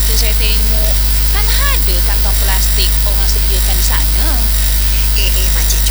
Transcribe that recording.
je saya tengok. Kan ada kantong plastik orang sediakan di sana. Makcik